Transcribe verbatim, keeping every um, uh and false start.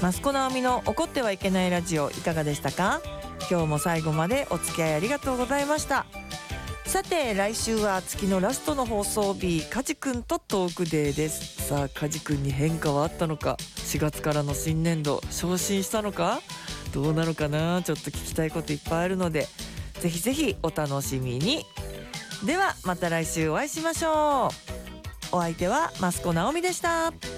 マスコナオミの怒ってはいけないラジオいかがでしたか？今日も最後までお付き合いありがとうございました。さて来週は月のラストの放送日、カジくんとトークデーです。さあカジくんに変化はあったのか、しがつからの新年度昇進したのか、どうなのかな、ちょっと聞きたいこといっぱいあるのでぜひぜひお楽しみに。ではまた来週お会いしましょう。お相手はマスコナオミでした。